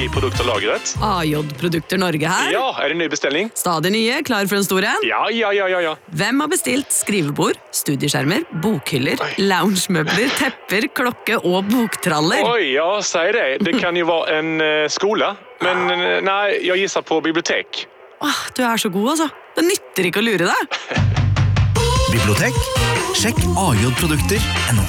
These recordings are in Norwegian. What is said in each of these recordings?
Produkterlagret. AJ-produkter Norge her. Ja, det ny bestelling? Stadig nye, klar for en stor en. Ja. Hvem har bestilt skrivebord, studieskjermer, bokhyller, loungemøbler, tepper, klokke og boktraller? Oj, ja, säg det. Det kan ju vara en skola. Men nej, jag gissar på bibliotek. Du er så god, altså. Det nytter ikke å lure deg. Bibliotek? Sjekk ajprodukter.no.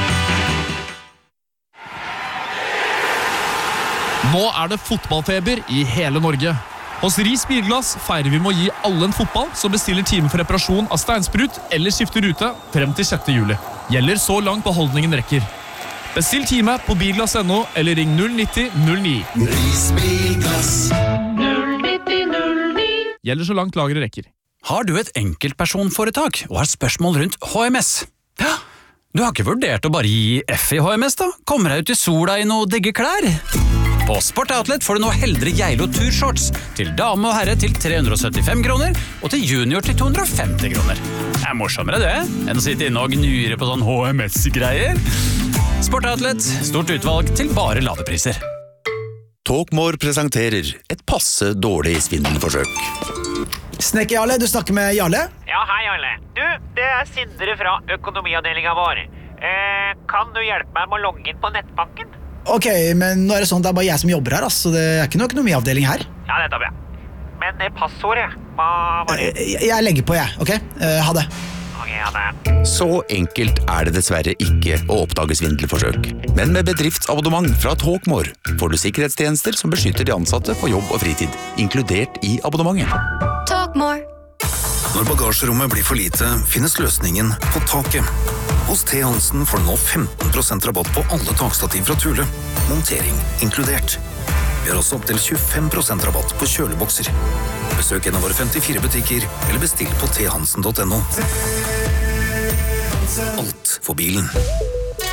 Nå er det fotballfeber i hele Norge. Hos Ris Bilglass feirer vi med å gi alle en fotball som bestiller time for reparasjon av steinsprut eller skifter rute frem til 6. juli. Gjelder så langt beholdningen rekker. Bestill time på bilglass.no eller ring 090 09. Ris Bilglass. 090 09. Gjelder så langt lageret rekker. Har du et enkeltpersonforetak og har spørsmål rundt HMS? Ja, du har ikke vurdert å bare gi F i HMS da? Kommer deg ut i sola i noe digge klær? På Sport Outlet får du nå Heldre Geilo Turshorts til dame og herre til 375 kroner og til junior til 250 kroner. Det er morsommere det, enn å sitte inne og gnure på sånn HMS-greier. Sport Outlet, stort utvalg til bare lave priser. Talkmore presenterer et passe dårlig svindelforsøk. Snekker Jarle, du snakker med Jarle? Ja, hei Jarle. Du, det er Sindre fra økonomiavdelingen vår. Kan du hjelpe meg med å logge inn på nettbanken? Ok, men nå er det sånn at det er bare jeg som jobber her, så det er ikke noe økonomiavdeling her. Ja, det er bra. Men passordet, hva var det? Jeg legger på, jeg, ok? Ha det. Ok, ha det. Så enkelt er det dessverre ikke å oppdage svindelforsøk. Men med bedriftsabonnement fra Talkmore får du sikkerhetstjenester som beskytter de ansatte på jobb og fritid, inkludert i abonnementet. Talkmore. Når bagasjerommet blir for lite, finnes løsningen på taket. Hos T. Hansen får du nå 15% rabatt på alle takstativ fra Thule. Montering inkludert. Vi har også opp til 25% rabatt på kjølebokser. Besøk en av våre 54 butikker, eller bestill på thansen.no. Alt for bilen.